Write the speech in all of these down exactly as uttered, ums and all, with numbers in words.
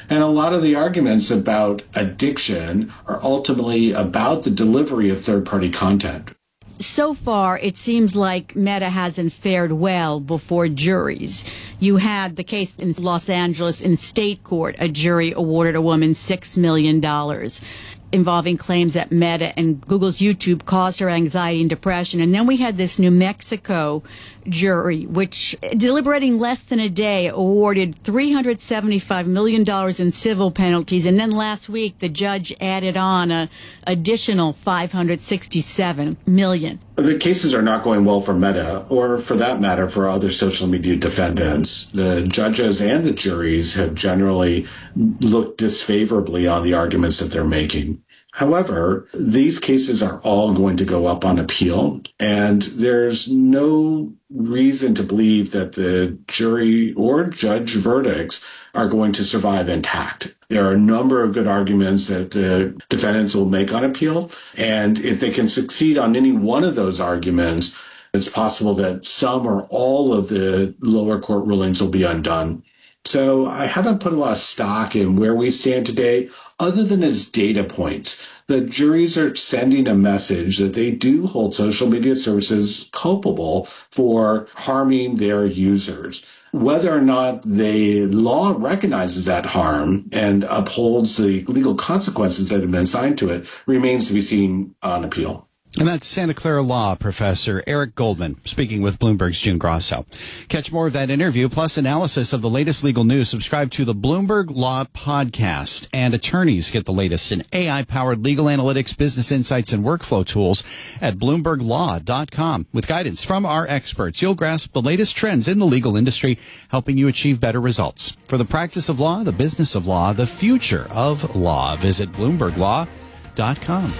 And a lot of the arguments about addiction are ultimately about the delivery of third-party content. So far, it seems like Meta hasn't fared well before juries. You had the case in Los Angeles in state court. A jury awarded a woman six million dollars. Involving claims that Meta and Google's YouTube caused her anxiety and depression. And then we had this New Mexico jury, which, deliberating less than a day, awarded three hundred seventy-five million dollars in civil penalties. And then last week, the judge added on an additional five hundred sixty-seven million dollars. The cases are not going well for Meta, or for that matter, for other social media defendants. The judges and the juries have generally looked disfavorably on the arguments that they're making. However, these cases are all going to go up on appeal, and there's no reason to believe that the jury or judge verdicts are going to survive intact. There are a number of good arguments that the defendants will make on appeal, and if they can succeed on any one of those arguments, it's possible that some or all of the lower court rulings will be undone. So I haven't put a lot of stock in where we stand today, other than as data points. The juries are sending a message that they do hold social media services culpable for harming their users. Whether or not the law recognizes that harm and upholds the legal consequences that have been assigned to it remains to be seen on appeal. And that's Santa Clara Law Professor Eric Goldman speaking with Bloomberg's June Grosso. Catch more of that interview plus analysis of the latest legal news. Subscribe to the Bloomberg Law Podcast. And attorneys get the latest in A I-powered legal analytics, business insights, and workflow tools at bloomberg law dot com. With guidance from our experts, you'll grasp the latest trends in the legal industry, helping you achieve better results. For the practice of law, the business of law, the future of law, visit bloomberg law dot com.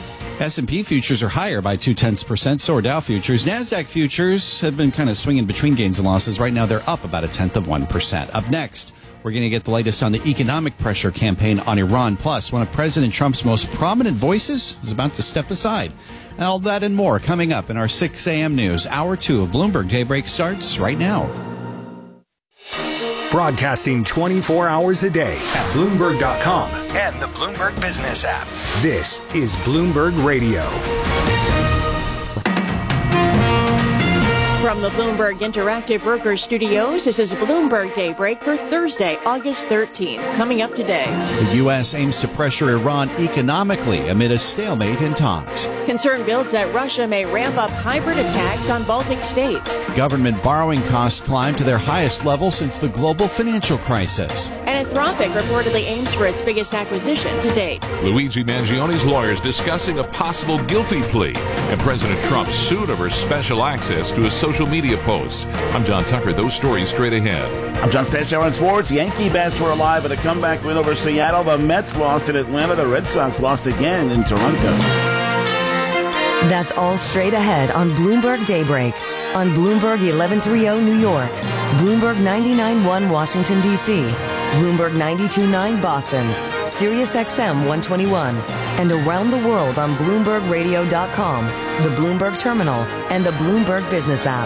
S and P futures are higher by two-tenths percent, so are Dow futures. NASDAQ futures have been kind of swinging between gains and losses. Right now, they're up about a tenth of one percent. Up next, we're going to get the latest on the economic pressure campaign on Iran. Plus, one of President Trump's most prominent voices is about to step aside. All that and more coming up in our six a.m. news. Hour two of Bloomberg Daybreak starts right now. Broadcasting twenty-four hours a day at Bloomberg dot com and the Bloomberg Business app. This is Bloomberg Radio. From the Bloomberg Interactive Brokers Studios, this is Bloomberg Daybreak for Thursday, August thirteenth. Coming up today. The U S aims to pressure Iran economically amid a stalemate in talks. Concern builds that Russia may ramp up hybrid attacks on Baltic states. Government borrowing costs climb to their highest level since the global financial crisis. And Anthropic reportedly aims for its biggest acquisition to date. Luigi Mangione's lawyers discussing a possible guilty plea and President Trump sued over special access to his social media posts. I'm John Tucker. Those stories straight ahead. I'm John Stashower on sports. Yankee bats were alive at a comeback win over Seattle. The Mets lost in Atlanta. The Red Sox lost again in Toronto. That's all straight ahead on Bloomberg Daybreak. On Bloomberg eleven thirty New York, Bloomberg ninety-nine point one Washington, D C, Bloomberg ninety-two point nine Boston, Sirius X M one twenty-one, and around the world on Bloomberg Radio dot com, the Bloomberg Terminal, and the Bloomberg Business app.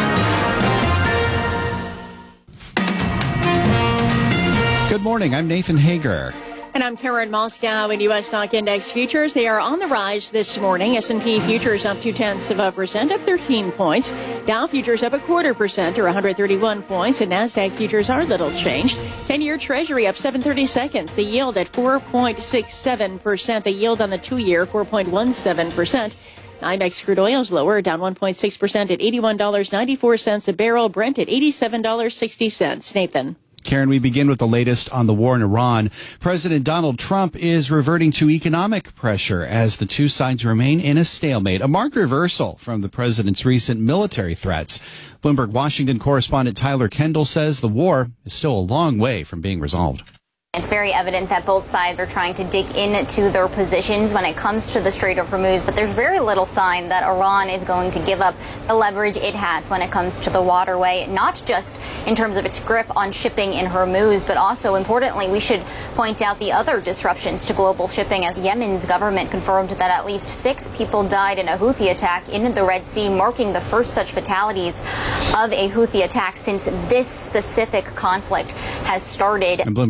Good morning. I'm Nathan Hager. And I'm Karen Moscow. In U S stock index futures, they are on the rise this morning. S and P futures up two-tenths of a percent, up thirteen points. Dow futures up a quarter percent, or one hundred thirty-one points. And NASDAQ futures are little changed. ten-year Treasury up seven thirty-seconds. The yield at four point six seven percent. The yield on the two-year, four point one seven percent. NYMEX crude oil is lower, down one point six percent at eighty-one dollars and ninety-four cents a barrel. Brent at eighty-seven dollars and sixty cents. Nathan. Karen, we begin with the latest on the war in Iran. President Donald Trump is reverting to economic pressure as the two sides remain in a stalemate, a marked reversal from the president's recent military threats. Bloomberg Washington correspondent Tyler Kendall says the war is still a long way from being resolved. It's very evident that both sides are trying to dig into their positions when it comes to the Strait of Hormuz, but there's very little sign that Iran is going to give up the leverage it has when it comes to the waterway, not just in terms of its grip on shipping in Hormuz, but also, importantly, we should point out the other disruptions to global shipping as Yemen's government confirmed that at least six people died in a Houthi attack in the Red Sea, marking the first such fatalities of a Houthi attack since this specific conflict has started. And Bloomberg's Tyler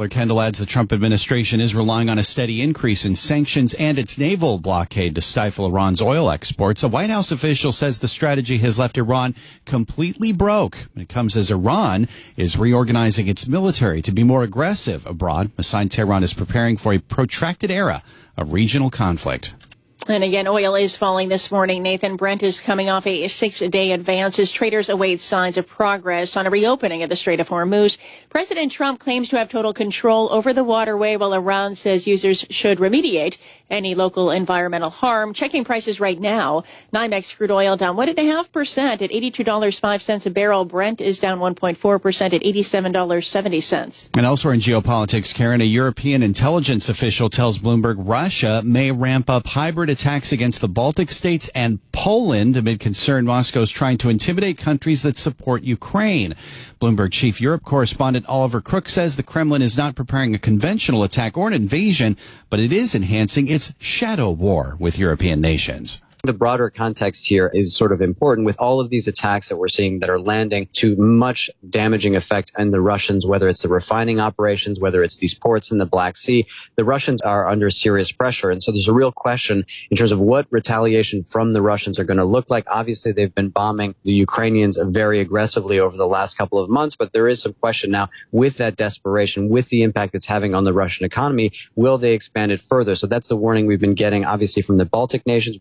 Butler Kendall adds the Trump administration is relying on a steady increase in sanctions and its naval blockade to stifle Iran's oil exports. A White House official says the strategy has left Iran completely broke. It comes as Iran is reorganizing its military to be more aggressive abroad, a sign Tehran is preparing for a protracted era of regional conflict. And again, oil is falling this morning. Nathan, Brent is coming off a six-day advance as traders await signs of progress on a reopening of the Strait of Hormuz. President Trump claims to have total control over the waterway, while Iran says users should remediate any local environmental harm. Checking prices right now. NYMEX crude oil down one point five percent at eighty-two dollars and five cents a barrel. Brent is down one point four percent at eighty-seven dollars and seventy cents. And elsewhere in geopolitics, Karen, a European intelligence official tells Bloomberg Russia may ramp up hybrid attacks against the Baltic states and Poland amid concern Moscow's trying to intimidate countries that support Ukraine. Bloomberg chief Europe correspondent Oliver Crook says the Kremlin is not preparing a conventional attack or an invasion, but it is enhancing its shadow war with European nations. The broader context here is sort of important with all of these attacks that we're seeing that are landing to much damaging effect on the Russians, whether it's the refining operations, whether it's these ports in the Black Sea. The Russians are under serious pressure. And so there's a real question in terms of what retaliation from the Russians are going to look like. Obviously, they've been bombing the Ukrainians very aggressively over the last couple of months, but there is some question now with that desperation, with the impact it's having on the Russian economy. Will they expand it further? So that's the warning we've been getting, obviously, from the Baltic nations.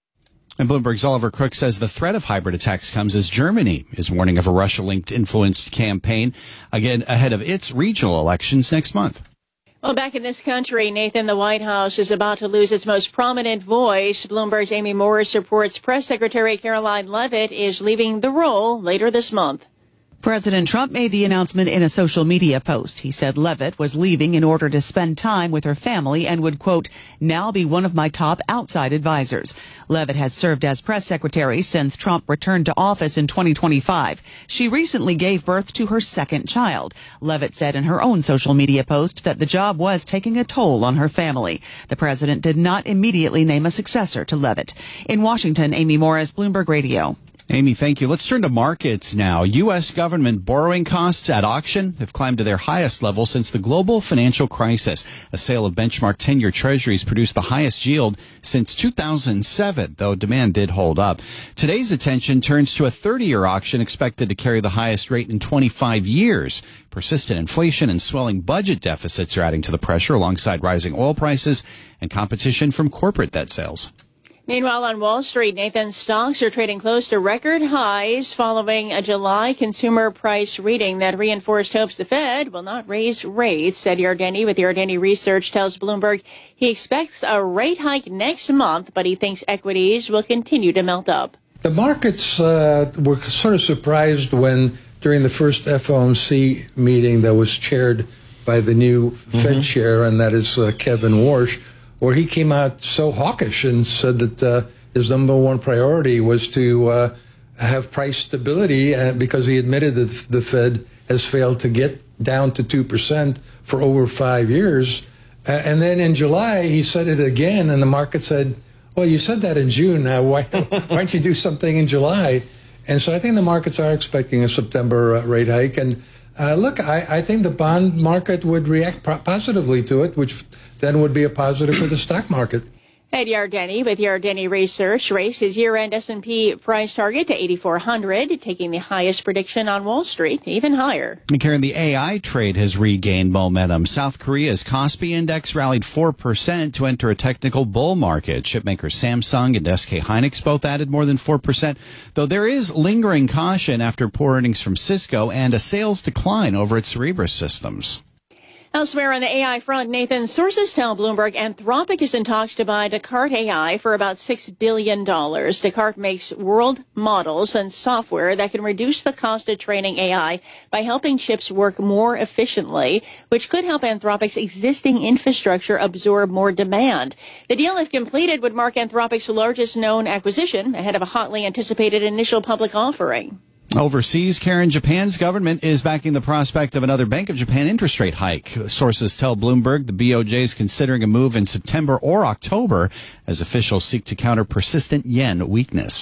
And Bloomberg's Oliver Crook says the threat of hybrid attacks comes as Germany is warning of a Russia-linked influenced campaign, again, ahead of its regional elections next month. Well, back in this country, Nathan, the White House is about to lose its most prominent voice. Bloomberg's Amy Morris reports Press Secretary Caroline Leavitt is leaving the role later this month. President Trump made the announcement in a social media post. He said Leavitt was leaving in order to spend time with her family and would, quote, now be one of my top outside advisors. Leavitt has served as press secretary since Trump returned to office in twenty twenty-five. She recently gave birth to her second child. Leavitt said in her own social media post that the job was taking a toll on her family. The president did not immediately name a successor to Leavitt. In Washington, Amy Morris, Bloomberg Radio. Amy, thank you. Let's turn to markets now. U S government borrowing costs at auction have climbed to their highest level since the global financial crisis. A sale of benchmark ten-year treasuries produced the highest yield since two thousand seven, though demand did hold up. Today's attention turns to a thirty-year auction expected to carry the highest rate in twenty-five years. Persistent inflation and swelling budget deficits are adding to the pressure alongside rising oil prices and competition from corporate debt sales. Meanwhile, on Wall Street, Nathan, stocks are trading close to record highs following a July consumer price reading that reinforced hopes the Fed will not raise rates. Ed Yardeni with Yardeni Research tells Bloomberg he expects a rate hike next month, but he thinks equities will continue to melt up. The markets uh, were sort of surprised when, during the first F O M C meeting that was chaired by the new mm-hmm. Fed chair, and that is uh, Kevin Warsh, where he came out so hawkish and said that uh, his number one priority was to uh, have price stability, uh, because he admitted that the Fed has failed to get down to two percent for over five years. Uh, and then in July, he said it again, and the market said, well, you said that in June. Now, why, why don't you do something in July? And so I think the markets are expecting a September uh, rate hike. And uh, look, I, I think the bond market would react pro- positively to it, which then would be a positive for the stock market. Ed Yardeni with Yardeni Research raised his year-end S and P price target to eighty-four hundred, taking the highest prediction on Wall Street, even higher. And Karen, the A I trade has regained momentum. South Korea's Kospi index rallied four percent to enter a technical bull market. Chipmaker Samsung and S K Hynix both added more than four percent, though there is lingering caution after poor earnings from Cisco and a sales decline over its Cerebras systems. Elsewhere on the A I front, Nathan, sources tell Bloomberg Anthropic is in talks to buy Descartes A I for about six billion dollars. Descartes makes world models and software that can reduce the cost of training A I by helping chips work more efficiently, which could help Anthropic's existing infrastructure absorb more demand. The deal, if completed, would mark Anthropic's largest known acquisition ahead of a hotly anticipated initial public offering. Overseas, Karen, Japan's government is backing the prospect of another Bank of Japan interest rate hike. Sources tell Bloomberg the B O J is considering a move in September or October as officials seek to counter persistent yen weakness.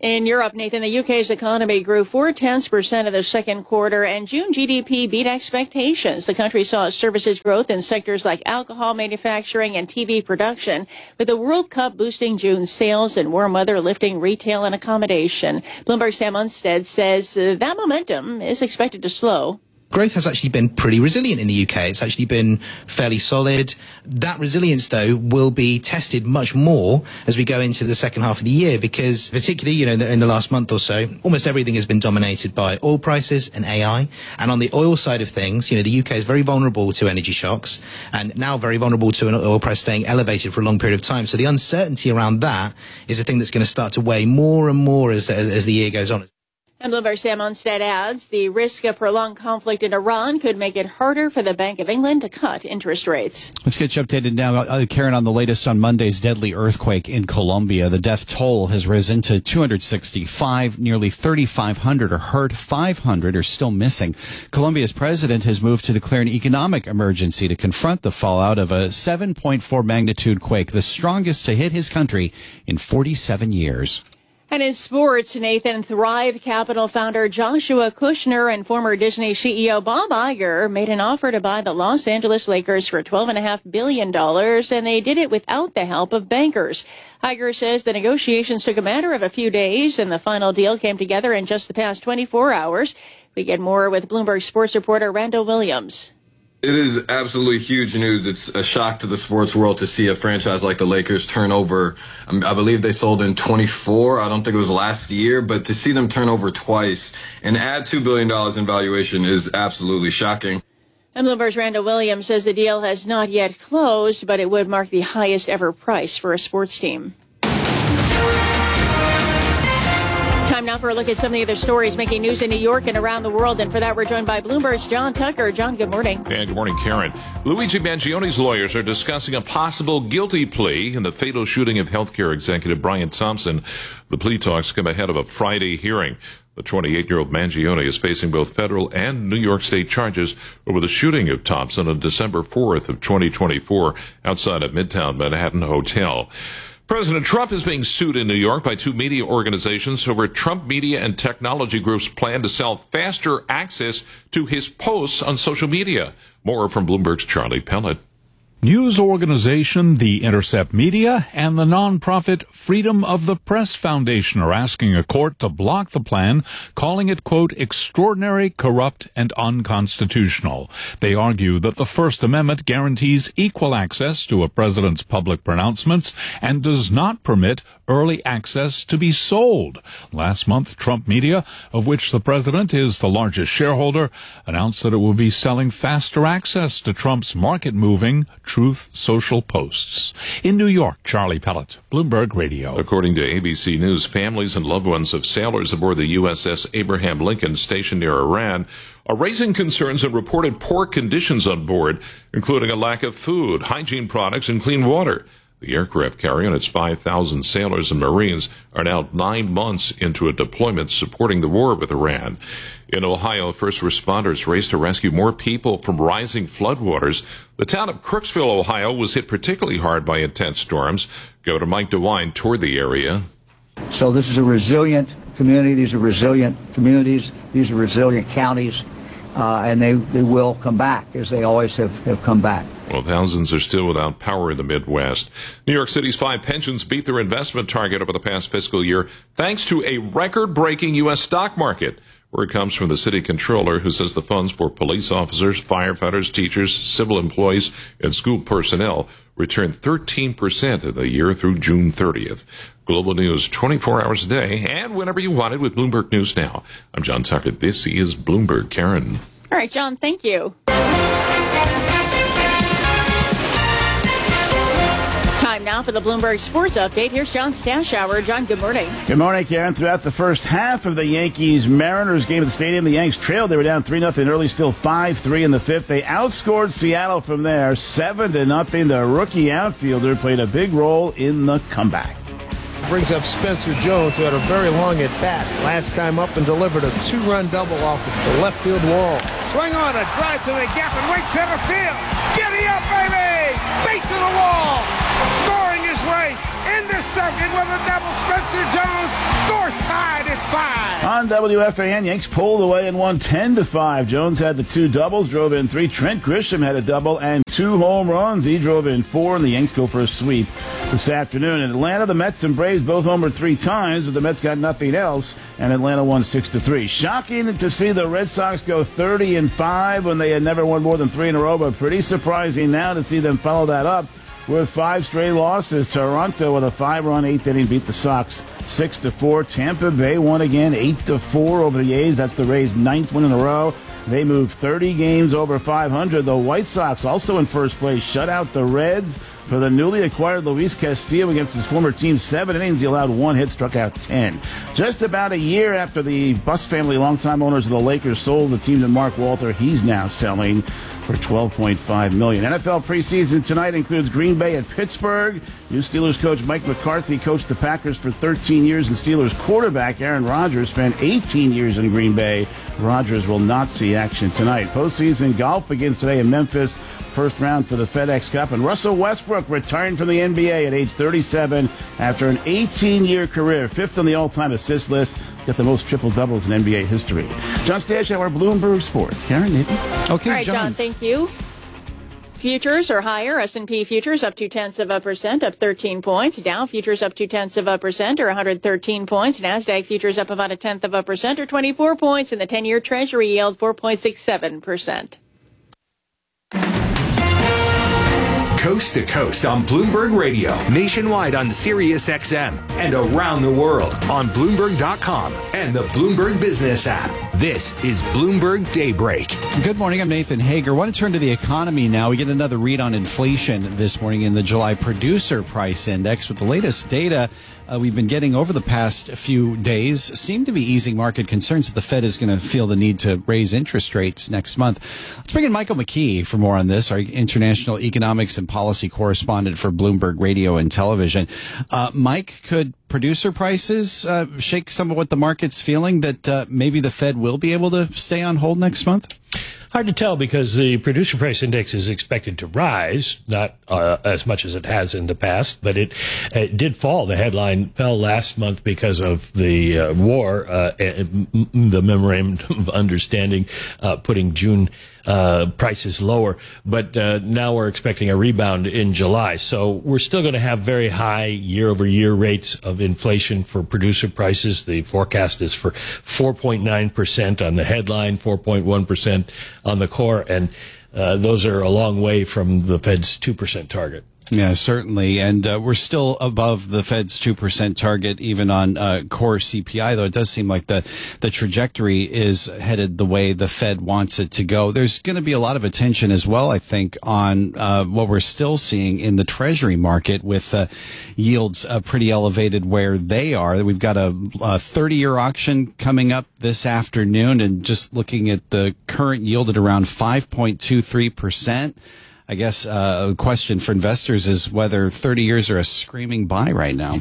In Europe, Nathan, the U K's economy grew four-tenths percent in the second quarter, and June G D P beat expectations. The country saw services growth in sectors like alcohol manufacturing and T V production, with the World Cup boosting June's sales and warm weather lifting retail and accommodation. Bloomberg's Sam Unstead says uh, that momentum is expected to slow. Growth has actually been pretty resilient in the U K. It's actually been fairly solid. That resilience, though, will be tested much more as we go into the second half of the year, because particularly, you know, in the, in the last month or so, almost everything has been dominated by oil prices and A I. And on the oil side of things, you know, the U K is very vulnerable to energy shocks and now very vulnerable to an oil price staying elevated for a long period of time. So the uncertainty around that is a thing that's going to start to weigh more and more as, as, as the year goes on. And Bloomberg's Sam Unstead adds the risk of prolonged conflict in Iran could make it harder for the Bank of England to cut interest rates. Let's get you updated now, uh, Karen, on the latest on Monday's deadly earthquake in Colombia. The death toll has risen to two hundred sixty-five. Nearly thirty-five hundred are hurt. five hundred are still missing. Colombia's president has moved to declare an economic emergency to confront the fallout of a seven point four magnitude quake, the strongest to hit his country in forty-seven years. And in sports, Nathan, Thrive Capital founder Joshua Kushner and former Disney C E O Bob Iger made an offer to buy the Los Angeles Lakers for twelve point five billion dollars, and they did it without the help of bankers. Iger says the negotiations took a matter of a few days, and the final deal came together in just the past twenty-four hours. We get more with Bloomberg sports reporter Randall Williams. It is absolutely huge news. It's a shock to the sports world to see a franchise like the Lakers turn over. I believe they sold in twenty-four. I don't think it was last year, but to see them turn over twice and add two billion dollars in valuation is absolutely shocking. And Bloomberg's Randall Williams says the deal has not yet closed, but it would mark the highest ever price for a sports team. Time now for a look at some of the other stories making news in New York and around the world. And for that, we're joined by Bloomberg's John Tucker. John, good morning. And good morning, Karen. Luigi Mangione's lawyers are discussing a possible guilty plea in the fatal shooting of healthcare executive Brian Thompson. The plea talks come ahead of a Friday hearing. The twenty-eight-year-old Mangione is facing both federal and New York State charges over the shooting of Thompson on December fourth of twenty twenty-four outside a Midtown Manhattan hotel. President Trump is being sued in New York by two media organizations over Trump Media and Technology Group's plan to sell faster access to his posts on social media. More from Bloomberg's Charlie Pellet. News organization The Intercept Media and the nonprofit Freedom of the Press Foundation are asking a court to block the plan, calling it, quote, extraordinary, corrupt, and unconstitutional. They argue that the First Amendment guarantees equal access to a president's public pronouncements and does not permit early access to be sold. Last month, Trump Media, of which the president is the largest shareholder, announced that it will be selling faster access to Trump's market-moving Truth Social posts. In New York, Charlie Pellet, Bloomberg Radio. According to A B C News, families and loved ones of sailors aboard the U S S Abraham Lincoln stationed near Iran are raising concerns and reported poor conditions on board, including a lack of food, hygiene products, and clean water. The aircraft carrier and its five thousand sailors and Marines are now nine months into a deployment supporting the war with Iran. In Ohio, first responders raced to rescue more people from rising floodwaters. The town of Crooksville, Ohio, was hit particularly hard by intense storms. Governor Mike DeWine toured the area. So this is a resilient community. These are resilient communities. These are resilient counties. Uh, and they, they will come back, as they always have, have come back. Well, thousands are still without power in the Midwest. New York City's five pensions beat their investment target over the past fiscal year thanks to a record-breaking U S stock market. Word comes from the city controller, who says the funds for police officers, firefighters, teachers, civil employees, and school personnel returned thirteen percent in the year through June thirtieth. Global news twenty-four hours a day and whenever you want it with Bloomberg News Now. I'm John Tucker. This is Bloomberg. Karen. All right, John, thank you. Time now for the Bloomberg Sports Update. Here's John Stashower. John, good morning. Good morning, Karen. Throughout the first half of the Yankees-Mariners game at the stadium, the Yanks trailed. They were down three nothing early, still five three in the fifth. They outscored Seattle from there, seven to nothing. The rookie outfielder played a big role in the comeback. Brings up Spencer Jones, who had a very long at-bat. Last time up and delivered a two-run double off the left field wall. Swing on, a drive to the gap and right center field. Giddy up, baby! Base to the wall. Scoring his race into second with a double. Spencer Jones scores. Score's tied at five. On W F A N, Yanks pulled away and won ten to five. Jones had the two doubles, drove in three. Trent Grisham had a double and two home runs. He drove in four, and the Yanks go for a sweep this afternoon. In Atlanta, the Mets and Braves both homered three times, but the Mets got nothing else, and Atlanta won six to three. Shocking to see the Red Sox go thirty and five when they had never won more than three in a row, but pretty surprising now to see them follow that up with five straight losses. Toronto with a five-run eighth inning beat the Sox six to four. Tampa Bay won again eight to four over the A's. That's the Rays' ninth win in a row. They moved thirty games over five hundred. The White Sox, also in first place, shut out the Reds. For the newly acquired Luis Castillo against his former team, seven innings, he allowed one hit, struck out ten. Just about a year after the Buss family, longtime owners of the Lakers, sold the team to Mark Walter, he's now selling for twelve point five million dollars. N F L preseason tonight includes Green Bay at Pittsburgh. New Steelers coach Mike McCarthy coached the Packers for thirteen years, and Steelers quarterback Aaron Rodgers spent eighteen years in Green Bay. Rodgers will not see action tonight. Postseason golf begins today in Memphis. First round for the FedEx Cup. And Russell Westbrook retired from the N B A at age thirty-seven after an eighteen-year career, fifth on the all-time assist list. Got the most triple-doubles in N B A history. John Stash, our Bloomberg Sports. Karen, Nathan? Okay, All right, John. John, thank you. Futures are higher. S and P futures up two tenths of a percent, up thirteen points. Dow futures up two tenths of a percent, or one hundred thirteen points. NASDAQ futures up about a tenth of a percent, or twenty-four points. And the ten-year Treasury yield four point six seven percent. Coast to coast on Bloomberg Radio, nationwide on Sirius X M, and around the world on Bloomberg dot com and the Bloomberg Business app. This is Bloomberg Daybreak. Good morning. I'm Nathan Hager. I want to turn to the economy now. We get another read on inflation this morning in the July Producer Price Index. With the latest data uh, we've been getting over the past few days seem to be easing market concerns that the Fed is going to feel the need to raise interest rates next month. Let's bring in Michael McKee for more on this, our international economics and policy correspondent for Bloomberg Radio and Television. Uh, Mike, could producer prices uh, shake some of what the market's feeling, that uh, maybe the Fed will be able to stay on hold next month? Hard to tell, because the producer price index is expected to rise, not uh, as much as it has in the past, but it, it did fall. The headline fell last month because of the uh, war, uh, and the memorandum of understanding uh, putting June uh prices lower, but uh, now we're expecting a rebound in July. So we're still going to have very high year-over-year rates of inflation for producer prices. The forecast is for four point nine percent on the headline, four point one percent on the core, and uh, those are a long way from the Fed's two percent target. Yeah, certainly. And uh, we're still above the Fed's two percent target, even on uh, core C P I, though it does seem like the, the trajectory is headed the way the Fed wants it to go. There's going to be a lot of attention as well, I think, on uh, what we're still seeing in the Treasury market, with uh, yields uh, pretty elevated where they are. We've got a, a thirty-year auction coming up this afternoon, and just looking at the current yield at around five point two three percent. I guess uh, a question for investors is whether thirty years are a screaming buy right now.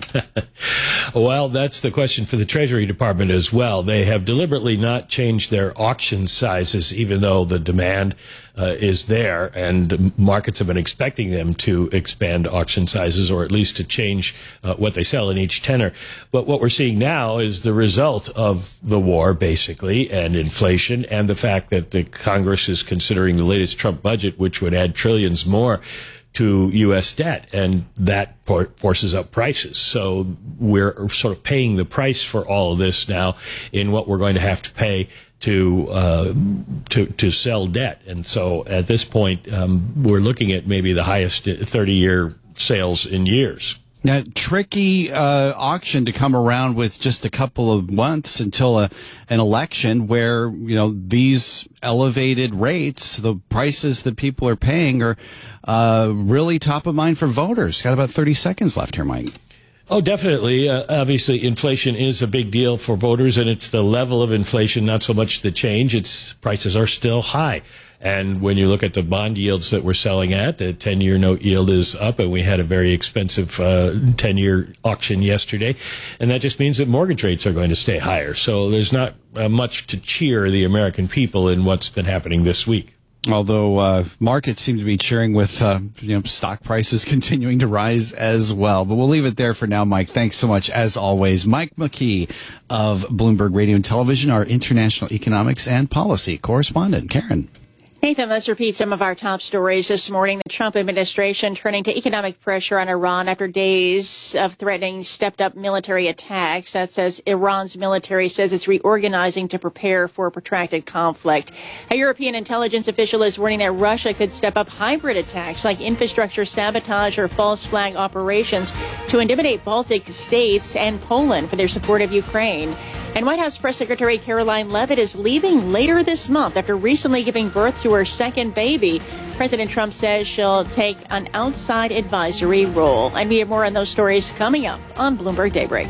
Well, that's the question for the Treasury Department as well. They have deliberately not changed their auction sizes, even though the demand uh, is there, and markets have been expecting them to expand auction sizes, or at least to change uh, what they sell in each tenor. But what we're seeing now is the result of the war, basically, and inflation, and the fact that the Congress is considering the latest Trump budget, which would add trillions more to U S debt, and that forces up prices. So we're sort of paying the price for all of this now in what we're going to have to pay to uh, to to sell debt. And so at this point, um, we're looking at maybe the highest thirty-year sales in years. Now, tricky uh, auction to come around with just a couple of months until a, an election where, you know, these elevated rates, the prices that people are paying, are uh, really top of mind for voters. Got about thirty seconds left here, Mike. Oh, definitely. Uh, obviously, inflation is a big deal for voters, and it's the level of inflation, not so much the change. It's prices are still high. And when you look at the bond yields that we're selling at, the ten-year note yield is up, and we had a very expensive uh, ten-year auction yesterday. And that just means that mortgage rates are going to stay higher. So there's not uh, much to cheer the American people in what's been happening this week. Although uh, markets seem to be cheering with uh, you know stock prices continuing to rise as well. But we'll leave it there for now, Mike. Thanks so much, as always. Mike McKee of Bloomberg Radio and Television, our international economics and policy correspondent. Karen. Nathan, let's repeat some of our top stories this morning. The Trump administration turning to economic pressure on Iran after days of threatening stepped-up military attacks. That says Iran's military says it's reorganizing to prepare for a protracted conflict. A European intelligence official is warning that Russia could step up hybrid attacks like infrastructure sabotage or false flag operations to intimidate Baltic states and Poland for their support of Ukraine. And White House Press Secretary Caroline Leavitt is leaving later this month after recently giving birth to her second baby. President Trump says she'll take an outside advisory role. And we have more on those stories coming up on Bloomberg Daybreak.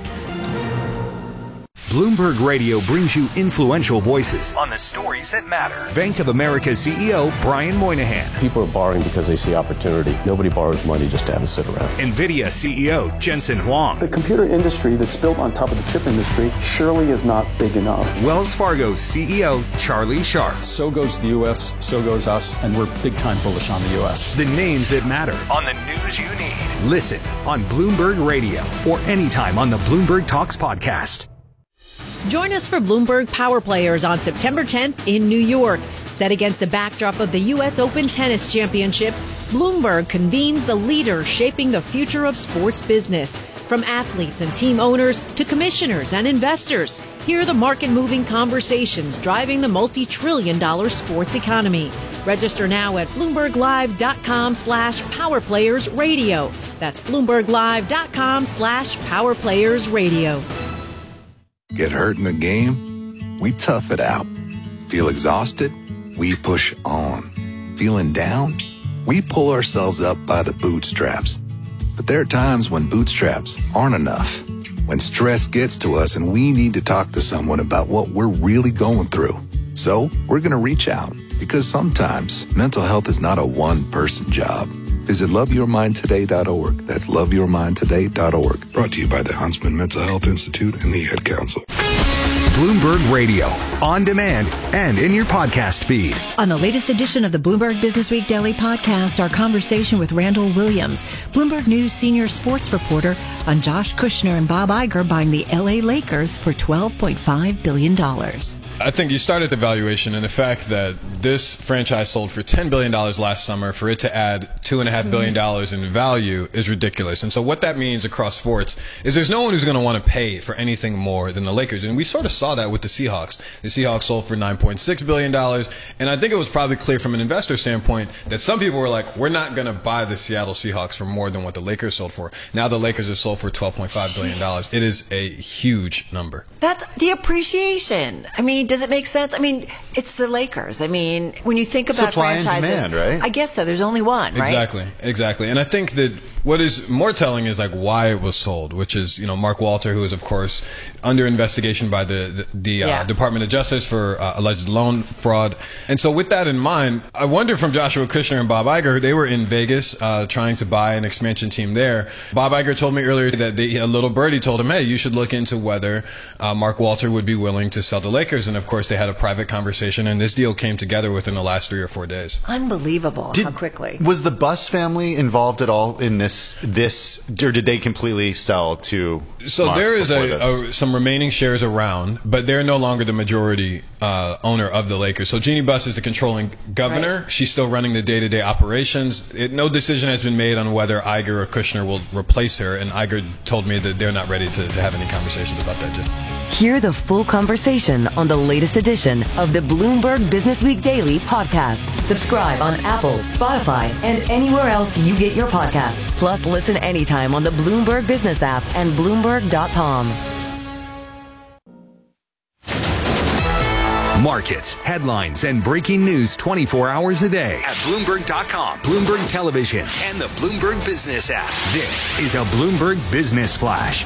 Bloomberg Radio brings you influential voices on the stories that matter. Bank of America C E O Brian Moynihan. People are borrowing because they see opportunity. Nobody borrows money just to have it sit around. NVIDIA C E O Jensen Huang. The computer industry that's built on top of the chip industry surely is not big enough. Wells Fargo C E O Charlie Scharf. So goes the U S, so goes us, and we're big time bullish on the U S. The names that matter on the news you need. Listen on Bloomberg Radio or anytime on the Bloomberg Talks podcast. Join us for Bloomberg Power Players on September tenth in New York. Set against the backdrop of the U S Open Tennis Championships, Bloomberg convenes the leaders shaping the future of sports business. From athletes and team owners to commissioners and investors, hear the market-moving conversations driving the multi-trillion dollar sports economy. Register now at BloombergLive.com slash PowerPlayersRadio. That's BloombergLive.com slash PowerPlayersRadio. Get hurt in the game? We tough it out. Feel exhausted? We push on. Feeling down? We pull ourselves up by the bootstraps. But there are times when bootstraps aren't enough. When stress gets to us and we need to talk to someone about what we're really going through. So we're going to reach out because sometimes mental health is not a one-person job. Visit love your mind today dot org. That's love your mind today dot org. Brought to you by the Huntsman Mental Health Institute and the Ad Council. Bloomberg Radio, on demand and in your podcast feed. On the latest edition of the Bloomberg Businessweek Daily Podcast, our conversation with Randall Williams, Bloomberg News senior sports reporter, on Josh Kushner and Bob Iger buying the L A Lakers for twelve point five billion dollars. I think you start at the valuation and the fact that this franchise sold for ten billion dollars last summer. For it to add two point five billion dollars in value is ridiculous. And so what that means across sports is there's no one who's going to want to pay for anything more than the Lakers. And we sort of saw that with the Seahawks. The Seahawks sold for nine point six billion dollars. And I think it was probably clear from an investor standpoint that some people were like, we're not going to buy the Seattle Seahawks for more than what the Lakers sold for. Now the Lakers are sold for twelve point five billion dollars. It is a huge number. That's the appreciation. I mean, does it make sense? I mean, it's the Lakers. I mean, when you think about Supply and franchises, demand, right? I guess so. There's only one, right? Exactly, exactly. And I think that what is more telling is like why it was sold, which is, you know, Mark Walter, who is of course under investigation by the the, the Yeah. uh, Department of Justice for uh, alleged loan fraud. And so with that in mind, I wonder from Joshua Kushner and Bob Iger, they were in Vegas uh, trying to buy an expansion team there. Bob Iger told me earlier that they, a little birdie told him, hey, you should look into whether uh, Mark Walter would be willing to sell the Lakers. And of course, they had a private conversation, and this deal came together within the last three or four days. Unbelievable Did- how quickly. Was the Buss family involved at all in this? This, or did they completely sell to? So Mark there is before a, this? a some remaining shares around, but they're no longer the majority uh, owner of the Lakers. So Jeannie Buss is the controlling governor. She's still running the day-to-day operations. It, no decision has been made on whether Iger or Kushner will replace her, and Iger told me that they're not ready to, to have any conversations about that yet. Hear the full conversation on the latest edition of the Bloomberg Businessweek Daily Podcast. Subscribe on Apple, Spotify, and anywhere else you get your podcasts. Plus, listen anytime on the Bloomberg Business app and Bloomberg dot com. Markets, headlines, and breaking news twenty-four hours a day at Bloomberg dot com, Bloomberg Television, and the Bloomberg Business app. This is a Bloomberg Business Flash.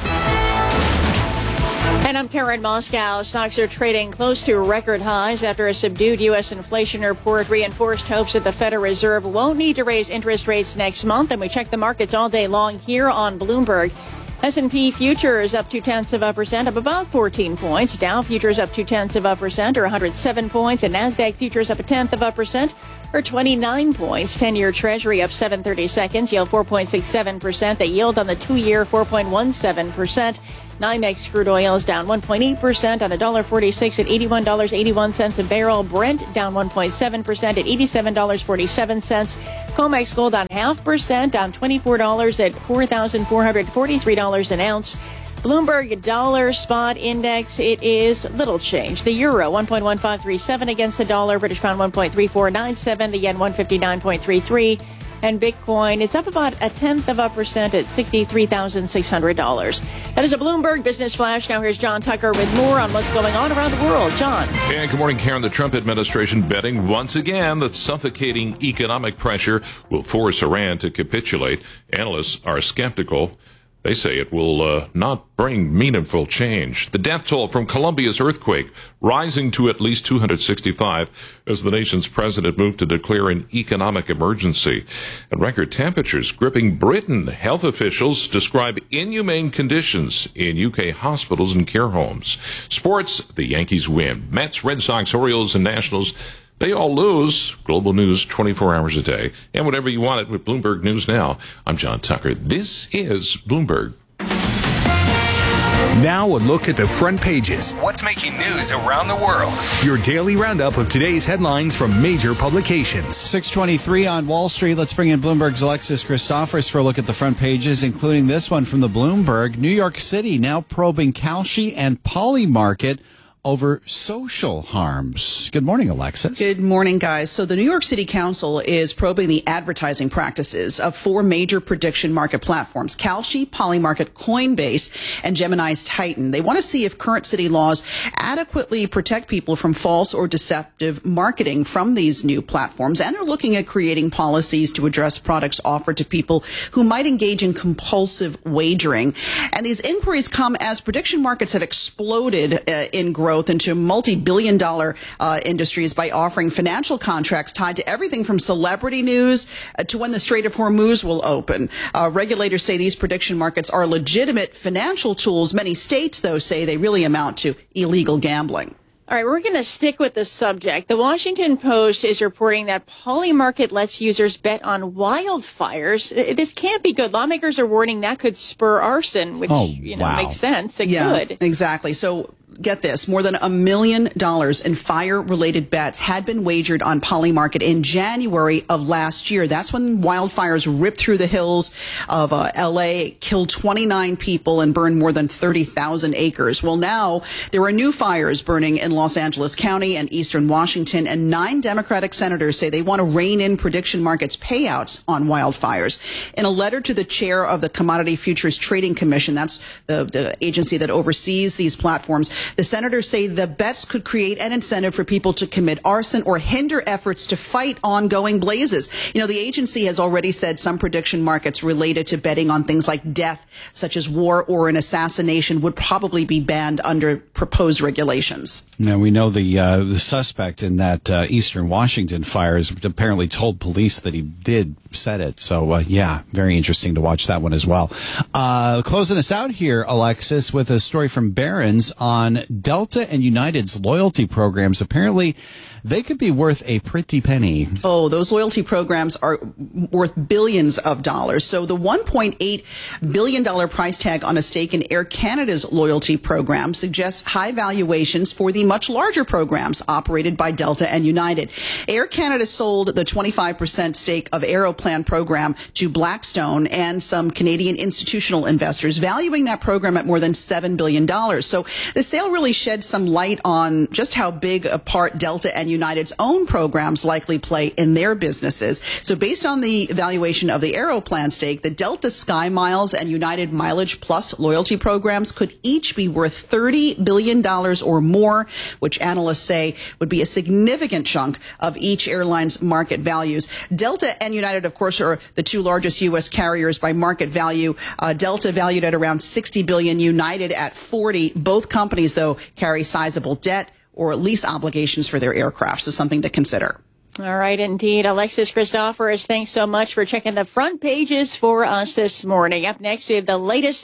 And I'm Karen Moscow. Stocks are trading close to record highs after a subdued U S inflation report reinforced hopes that the Federal Reserve won't need to raise interest rates next month. And we check the markets all day long here on Bloomberg. S and P futures up two-tenths of a percent, up about fourteen points. Dow futures up two-tenths of a percent, or one hundred seven points. And NASDAQ futures up a tenth of a percent, for twenty-nine points. ten-year Treasury up seven thirty-seconds, yield four point six seven percent. The yield on the two-year four point one seven percent. NYMEX crude oil is down one point eight percent on one dollar forty-six at eighty-one dollars and eighty-one cents a barrel. Brent down one point seven percent at eighty-seven dollars and forty-seven cents. COMEX gold down half percent, down twenty-four dollars at four thousand four hundred forty-three dollars an ounce. Bloomberg dollar spot index, it is little change. The euro one point one five three seven against the dollar, British pound one point three four nine seven, the yen one fifty-nine point three three. And Bitcoin, it's up about a tenth of a percent at sixty-three thousand six hundred dollars. That is a Bloomberg Business Flash. Now here's John Tucker with more on what's going on around the world. John. And good morning, Karen. The Trump administration betting once again that suffocating economic pressure will force Iran to capitulate. Analysts are skeptical. They say it will uh, not bring meaningful change. The death toll from Colombia's earthquake rising to at least two hundred sixty-five as the nation's president moved to declare an economic emergency. And record temperatures gripping Britain. Health officials describe inhumane conditions in U K hospitals and care homes. Sports, the Yankees win. Mets, Red Sox, Orioles, and Nationals, they all lose. Global news twenty-four hours a day. And whatever you want it with Bloomberg News Now. I'm John Tucker. This is Bloomberg. Now a look at the front pages. What's making news around the world? Your daily roundup of today's headlines from major publications. six twenty-three on Wall Street. Let's bring in Bloomberg's Alexis Christoforous for a look at the front pages, including this one from the Bloomberg. New York City now probing Kalshi and Polymarket over social harms. Good morning, Alexis. Good morning, guys. So the New York City Council is probing the advertising practices of four major prediction market platforms: Kalshi, Polymarket, Coinbase, and Gemini's Titan. They want to see if current city laws adequately protect people from false or deceptive marketing from these new platforms. And they're looking at creating policies to address products offered to people who might engage in compulsive wagering. And these inquiries come as prediction markets have exploded uh, in growth into multi-billion dollar uh, industries by offering financial contracts tied to everything from celebrity news uh, to when the Strait of Hormuz will open. Uh, regulators say these prediction markets are legitimate financial tools. Many states, though, say they really amount to illegal gambling. All right, we're going to stick with the subject. The Washington Post is reporting that Polymarket lets users bet on wildfires. This can't be good. Lawmakers are warning that could spur arson, which, Oh, you know, wow. makes sense. It yeah, could. Exactly. So get this, more than a million dollars in fire-related bets had been wagered on Polymarket in January of last year. That's when wildfires ripped through the hills of uh, L A, killed twenty-nine people, and burned more than thirty thousand acres. Well, now there are new fires burning in Los Angeles County and eastern Washington, and nine Democratic senators say they want to rein in prediction markets payouts on wildfires. In a letter to the chair of the Commodity Futures Trading Commission, that's the, the agency that oversees these platforms, the senators say the bets could create an incentive for people to commit arson or hinder efforts to fight ongoing blazes. You know, the agency has already said some prediction markets related to betting on things like death, such as war or an assassination, would probably be banned under proposed regulations. Now, we know the uh, the suspect in that uh, eastern Washington fire has apparently told police that he did set it. So, uh, yeah, very interesting to watch that one as well. Uh, closing us out here, Alexis, with a story from Barron's on Delta and United's loyalty programs. Apparently, they could be worth a pretty penny. Oh, those loyalty programs are worth billions of dollars. So the one point eight billion dollars price tag on a stake in Air Canada's loyalty program suggests high valuations for the much larger programs operated by Delta and United. Air Canada sold the twenty-five percent stake of Aeroplan program to Blackstone and some Canadian institutional investors, valuing that program at more than seven billion dollars. So the sale really sheds some light on just how big a part Delta and United's own programs likely play in their businesses. So based on the valuation of the Aeroplan stake, the Delta Sky Miles and United Mileage Plus loyalty programs could each be worth thirty billion dollars or more, which analysts say would be a significant chunk of each airline's market values. Delta and United, of course, are the two largest U S carriers by market value. Uh, Delta valued at around sixty billion dollars, United at forty. Both companies, though, carry sizable debt or lease obligations for their aircraft, so something to consider. All right, indeed. Alexis Christoforous, thanks so much for checking the front pages for us this morning. Up next, we have the latest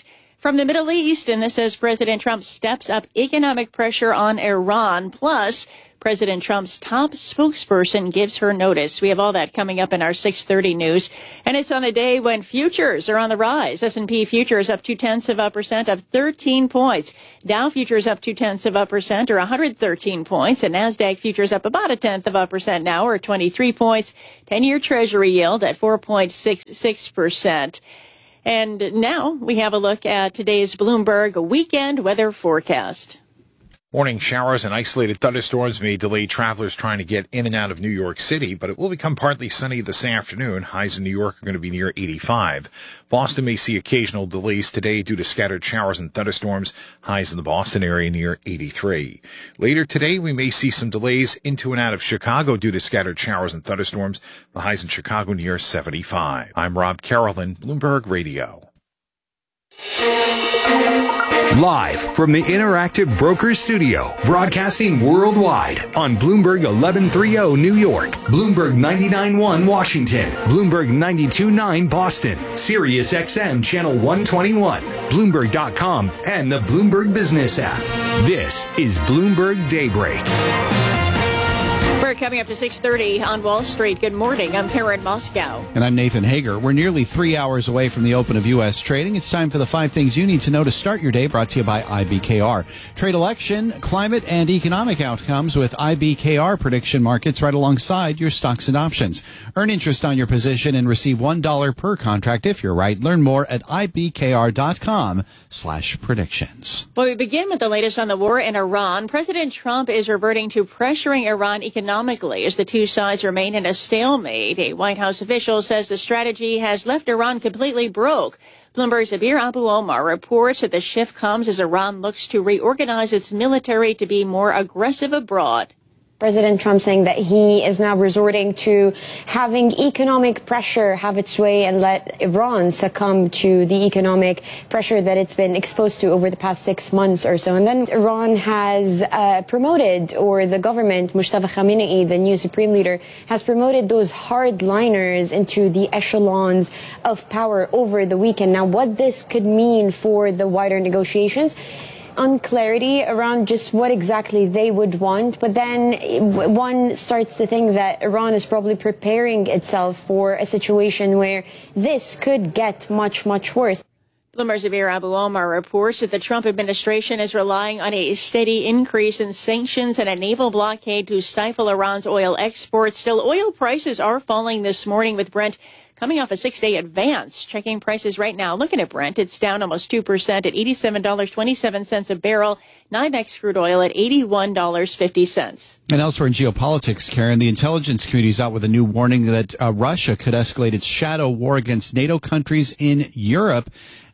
From the Middle East, and this says President Trump steps up economic pressure on Iran. Plus, President Trump's top spokesperson gives her notice. We have all that coming up in our six thirty news. And it's on a day when futures are on the rise. S and P futures up two-tenths of a percent, up thirteen points. Dow futures up two-tenths of a percent, or one hundred thirteen points. And NASDAQ futures up about a tenth of a percent now, or twenty-three points. ten-year Treasury yield at four point six six percent. And now we have a look at today's Bloomberg weekend weather forecast. Morning showers and isolated thunderstorms may delay travelers trying to get in and out of New York City, but it will become partly sunny this afternoon. Highs in New York are going to be near eighty-five. Boston may see occasional delays today due to scattered showers and thunderstorms. Highs in the Boston area near eighty-three. Later today, we may see some delays into and out of Chicago due to scattered showers and thunderstorms. The highs in Chicago near seventy-five. I'm Rob Carolyn, Bloomberg Radio. Live from the Interactive Brokers Studio, broadcasting worldwide on Bloomberg eleven thirty New York, Bloomberg ninety-nine point one Washington, Bloomberg ninety-two point nine Boston, Sirius X M Channel one twenty-one, Bloomberg dot com, and the Bloomberg Business app. This is Bloomberg Daybreak. We're coming up to six thirty on Wall Street. Good morning. I'm Karen Moscow. And I'm Nathan Hager. We're nearly three hours away from the open of U S trading. It's time for the five things you need to know to start your day, brought to you by I B K R. Trade, election, climate, and economic outcomes with I B K R prediction markets right alongside your stocks and options. Earn interest on your position and receive one dollar per contract if you're right. Learn more at ibkr.com slash predictions. Well, we begin with the latest on the war in Iran. President Trump is reverting to pressuring Iran economically as the two sides remain in a stalemate. A White House official says the strategy has left Iran completely broke. Bloomberg's Abir Abu Omar reports that the shift comes as Iran looks to reorganize its military to be more aggressive abroad. President Trump saying that he is now resorting to having economic pressure have its way and let Iran succumb to the economic pressure that it's been exposed to over the past six months or so. And then Iran has uh, promoted, or the government, Mustafa Khamenei, the new supreme leader, has promoted those hardliners into the echelons of power over the weekend. Now, what this could mean for the wider negotiations, unclarity around just what exactly they would want. But then one starts to think that Iran is probably preparing itself for a situation where this could get much, much worse. Bloomberg's Abir Abu Omar reports that the Trump administration is relying on a steady increase in sanctions and a naval blockade to stifle Iran's oil exports. Still, oil prices are falling this morning, with Brent coming off a six-day advance. Checking prices right now, looking at Brent, it's down almost two percent at eighty-seven dollars and twenty-seven cents a barrel. NYMEX crude oil at eighty-one dollars and fifty cents. And elsewhere in geopolitics, Karen, the intelligence community is out with a new warning that uh, Russia could escalate its shadow war against NATO countries in Europe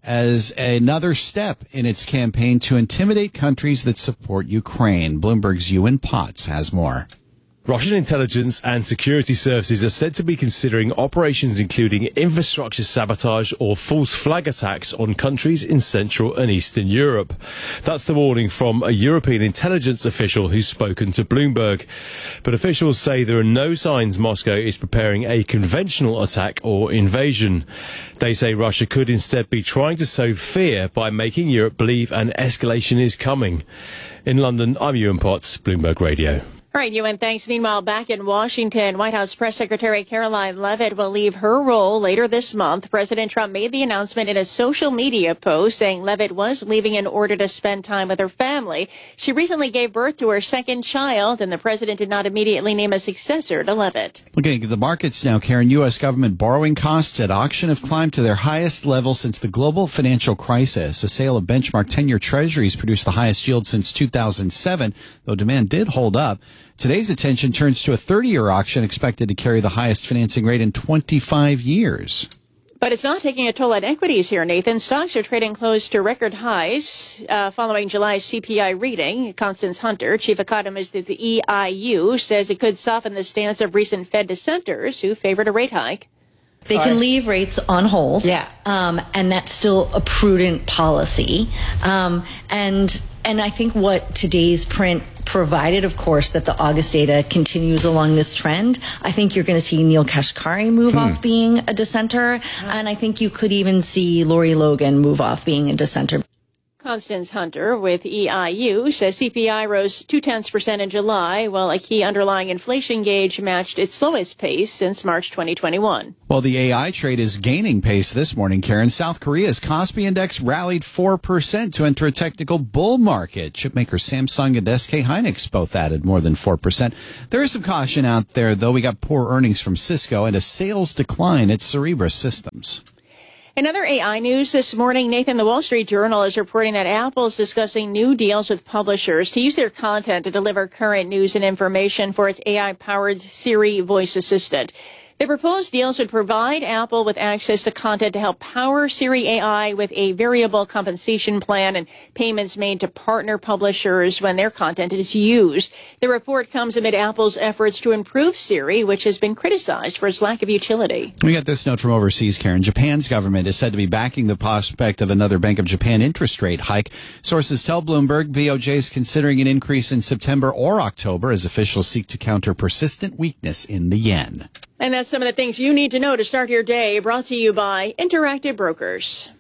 as another step in its campaign to intimidate countries that support Ukraine. Bloomberg's Ewan Potts has more. Russian intelligence and security services are said to be considering operations including infrastructure sabotage or false flag attacks on countries in Central and Eastern Europe. That's the warning from a European intelligence official who's spoken to Bloomberg. But officials say there are no signs Moscow is preparing a conventional attack or invasion. They say Russia could instead be trying to sow fear by making Europe believe an escalation is coming. In London, I'm Ewan Potts, Bloomberg Radio. All right, Ewan, thanks. Meanwhile, back in Washington, White House Press Secretary Caroline Leavitt will leave her role later this month. President Trump made the announcement in a social media post, saying Leavitt was leaving in order to spend time with her family. She recently gave birth to her second child, and the president did not immediately name a successor to Leavitt. Looking at the markets now, Karen, U S government borrowing costs at auction have climbed to their highest level since the global financial crisis. A sale of benchmark ten-year treasuries produced the highest yield since two thousand seven, though demand did hold up. Today's attention turns to a thirty-year auction expected to carry the highest financing rate in twenty-five years. But it's not taking a toll on equities here, Nathan. Stocks are trading close to record highs uh, following July's C P I reading. Constance Hunter, chief economist at the E I U, says it could soften the stance of recent Fed dissenters who favored a rate hike. They Sorry. can leave rates on hold, yeah. um, and that's still a prudent policy. Um, and and I think what today's print provided, of course, that the August data continues along this trend. I think you're going to see Neil Kashkari move hmm. off being a dissenter, and I think you could even see Lori Logan move off being a dissenter. Constance Hunter with E I U says C P I rose two-tenths percent in July, while a key underlying inflation gauge matched its slowest pace since March twenty twenty-one. Well, the A I trade is gaining pace this morning, Karen. South Korea's Kospi Index rallied four percent to enter a technical bull market. Chipmakers Samsung and S K Hynix both added more than four percent. There is some caution out there, though. We got poor earnings from Cisco and a sales decline at Cerebras Systems. In other A I news this morning, Nathan, the Wall Street Journal is reporting that Apple is discussing new deals with publishers to use their content to deliver current news and information for its A I-powered Siri voice assistant. The proposed deals would provide Apple with access to content to help power Siri A I with a variable compensation plan and payments made to partner publishers when their content is used. The report comes amid Apple's efforts to improve Siri, which has been criticized for its lack of utility. We got this note from overseas, Karen. Japan's government is said to be backing the prospect of another Bank of Japan interest rate hike. Sources tell Bloomberg B O J is considering an increase in September or October as officials seek to counter persistent weakness in the yen. And that's some of the things you need to know to start your day, brought to you by Interactive Brokers.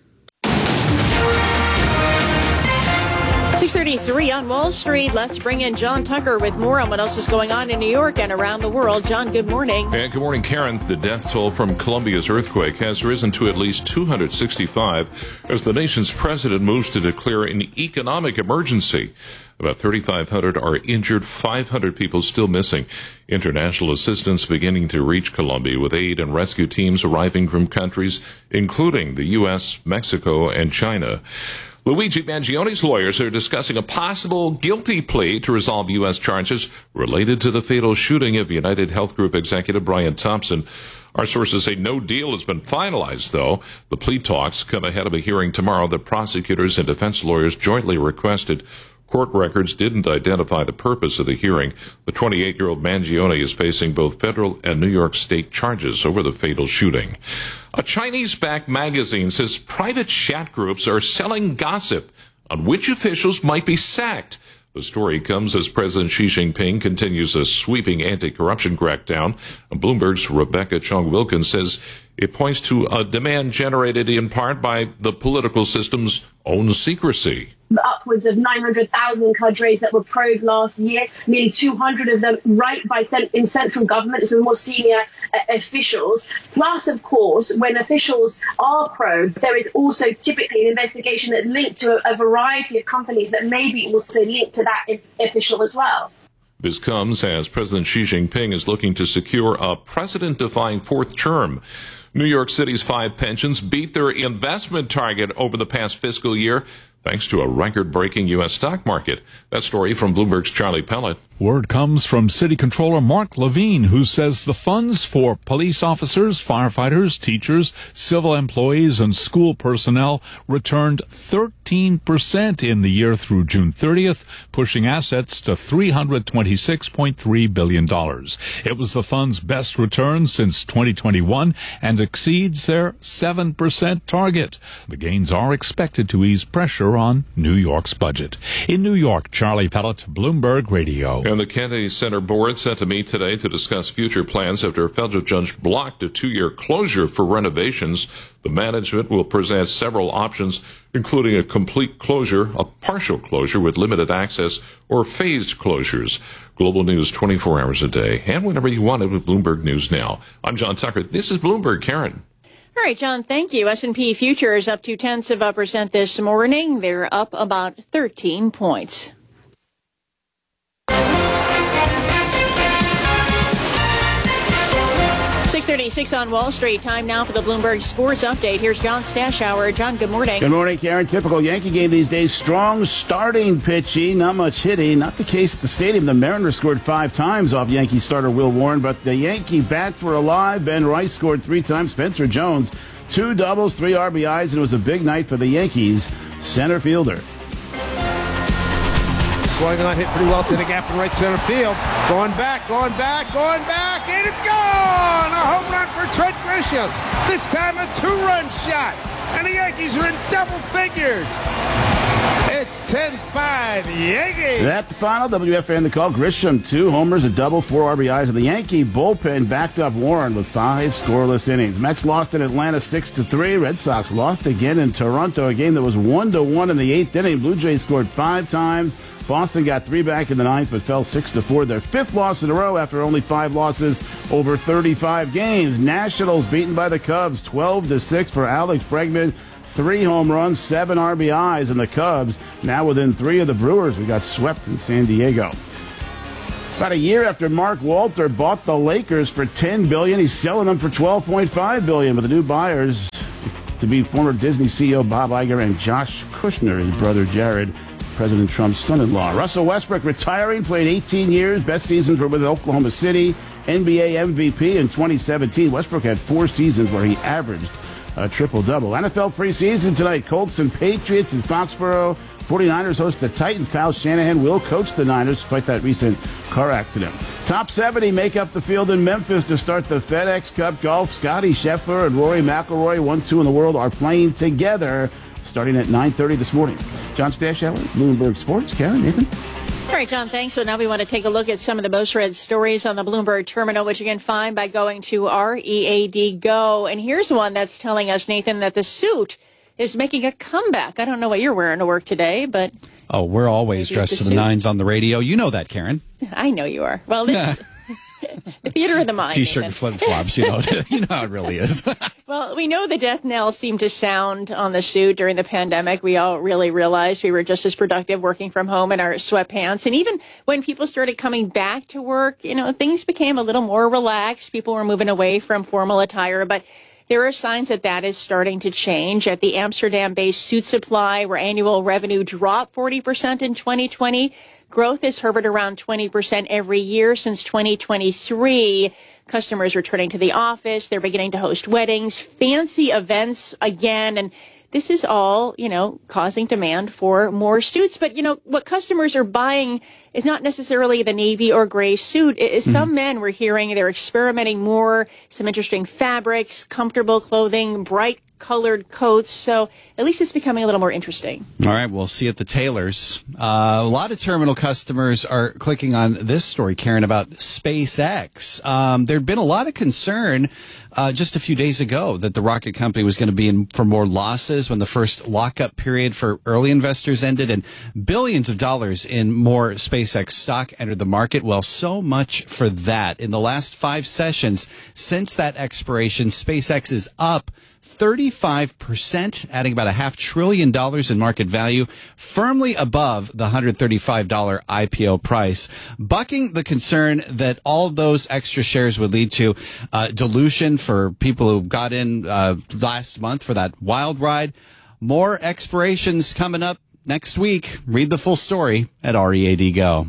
six thirty-three on Wall Street. Let's bring in John Tucker with more on what else is going on in New York and around the world. John, good morning. And good morning, Karen. The death toll from Colombia's earthquake has risen to at least two hundred sixty-five as the nation's president moves to declare an economic emergency. About thirty-five hundred are injured, five hundred people still missing. International assistance beginning to reach Colombia with aid and rescue teams arriving from countries including the U S, Mexico, and China. Luigi Mangioni's lawyers are discussing a possible guilty plea to resolve U S charges related to the fatal shooting of United Health Group executive Brian Thompson. Our sources say no deal has been finalized, though. The plea talks come ahead of a hearing tomorrow that prosecutors and defense lawyers jointly requested. Court records didn't identify the purpose of the hearing. The twenty-eight-year-old Mangione is facing both federal and New York State charges over the fatal shooting. A Chinese-backed magazine says private chat groups are selling gossip on which officials might be sacked. The story comes as President Xi Jinping continues a sweeping anti-corruption crackdown. Bloomberg's Rebecca Chong-Wilkins says it points to a demand generated in part by the political system's own secrecy. Upwards of nine hundred thousand cadres that were probed last year, nearly two hundred of them right by cent- in central government, so more senior uh, officials. Plus, of course, when officials are probed, there is also typically an investigation that's linked to a, a variety of companies that may be also linked to that I- official as well. This comes as President Xi Jinping is looking to secure a precedent-defying fourth term. New York City's five pensions beat their investment target over the past fiscal year, thanks to a record-breaking U S stock market. That story from Bloomberg's Charlie Pellet. Word comes from City Controller Mark Levine, who says the funds for police officers, firefighters, teachers, civil employees, and school personnel returned thirteen percent in the year through June thirtieth, pushing assets to three hundred twenty-six point three billion dollars. It was the fund's best return since twenty twenty-one and exceeds their seven percent target. The gains are expected to ease pressure on New York's budget. In New York, Charlie Pellet, Bloomberg Radio. And the Kennedy Center board set to meet today to discuss future plans after a federal judge blocked a two-year closure for renovations. The management will present several options, including a complete closure, a partial closure with limited access, or phased closures. Global news twenty-four hours a day, and whenever you want it with Bloomberg News Now. I'm John Tucker. This is Bloomberg. Karen. All right, John, thank you. S and P futures up two tenths of a percent this morning. They're up about thirteen points. six thirty-six on Wall Street. Time now for the Bloomberg Sports Update. Here's John Stashower. John, good morning. Good morning, Karen. Typical Yankee game these days. Strong starting pitching, not much hitting. Not the case at the stadium. The Mariners scored five times off Yankee starter Will Warren, but the Yankee bats were alive. Ben Rice scored three times. Spencer Jones, two doubles, three R B Is, and it was a big night for the Yankees center fielder. Swung on, hit pretty well to the gap in right center field. Going back, going back, going back, and it's gone! A home run for Trent Grisham. This time a two-run shot, and the Yankees are in double figures. It's ten five Yankees. That's the final. W F A in the call. Grisham, two homers, a double, four R B Is. And the Yankee bullpen backed up Warren with five scoreless innings. Mets lost in Atlanta six to three. Red Sox lost again in Toronto, a game that was one to one in the eighth inning. Blue Jays scored five times. Boston got three back in the ninth, but fell six to four. Their fifth loss in a row after only five losses over thirty-five games. Nationals beaten by the Cubs, twelve to six for Alex Bregman. Three home runs, seven R B Is, and the Cubs now within three of the Brewers. We got swept in San Diego. About a year after Mark Walter bought the Lakers for ten billion dollars, he's selling them for twelve point five billion dollars. With the new buyers to be former Disney C E O Bob Iger and Josh Kushner, his brother Jared, President Trump's son-in-law. Russell Westbrook retiring, played eighteen years. Best seasons were with Oklahoma City. N B A M V P in twenty seventeen. Westbrook had four seasons where he averaged a triple-double. N F L preseason tonight. Colts and Patriots in Foxborough. forty-niners host the Titans. Kyle Shanahan will coach the Niners despite that recent car accident. Top seventy make up the field in Memphis to start the FedEx Cup Golf. Scotty Scheffler and Rory McIlroy, one two in the world, are playing together starting at nine thirty this morning. John Stashower, Bloomberg Sports. Karen, Nathan? All right, John, thanks. So now we want to take a look at some of the most read stories on the Bloomberg terminal, which you can find by going to R E A D Go. And here's one that's telling us, Nathan, that the suit is making a comeback. I don't know what you're wearing to work today, but... Oh, we're always dressed to the nines on the radio. You know that, Karen. I know you are. Well, this... The theater of the mind. T-shirt and flip-flops, you know, you know how it really is. Well, we know the death knell seemed to sound on the suit during the pandemic. We all really realized we were just as productive working from home in our sweatpants. And even when people started coming back to work, you know, things became a little more relaxed. People were moving away from formal attire, but there are signs that that is starting to change. At the Amsterdam-based Suit Supply, where annual revenue dropped forty percent in twenty twenty, growth has hovered around twenty percent every year since twenty twenty-three. Customers returning to the office, they're beginning to host weddings, fancy events again, and this is all, you know, causing demand for more suits. But, you know, what customers are buying is not necessarily the navy or gray suit. It is some mm-hmm. men we're hearing they're experimenting more, some interesting fabrics, comfortable clothing, bright colored coats. So at least it's becoming a little more interesting. All right, we'll see at the tailors. Uh, a lot of terminal customers are clicking on this story, Karen, about SpaceX. Um, there'd been a lot of concern uh, just a few days ago that the rocket company was going to be in for more losses when the first lockup period for early investors ended, and billions of dollars in more SpaceX stock entered the market. Well, so much for that. In the last five sessions since that expiration, SpaceX is up thirty-five percent, adding about a half trillion dollars in market value, firmly above the one hundred thirty-five dollars I P O price, bucking the concern that all those extra shares would lead to uh, dilution for people who got in uh, last month for that wild ride. More expirations coming up next week. Read the full story at R E A D Go.